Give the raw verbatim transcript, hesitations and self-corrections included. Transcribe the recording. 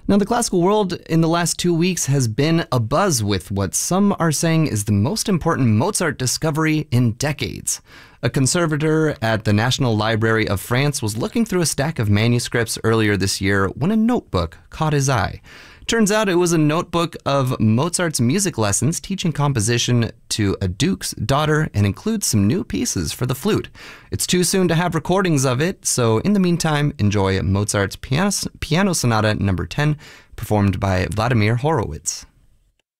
Now, the classical world in the last two weeks has been abuzz with what some are saying is the most important Mozart discovery in decades. A conservator at the National Library of France was looking through a stack of manuscripts earlier this year when a notebook caught his eye. Turns out it was a notebook of Mozart's music lessons teaching composition to a duke's daughter and includes some new pieces for the flute. It's too soon to have recordings of it, so in the meantime, enjoy Mozart's Piano, Piano Sonata number ten, performed by Vladimir Horowitz.